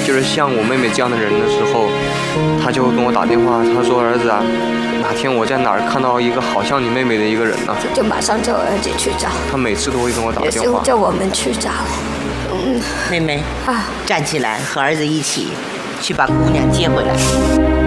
就是像我妹妹这样的人的时候，她就会跟我打电话，她说儿子啊，哪天我在哪儿看到一个好像你妹妹的一个人呢， 就马上叫我儿子去找。 她每次都会跟我打有时候电话。 叫我们去找。 妹妹啊， 站起来，和儿子一起去把姑娘接回来。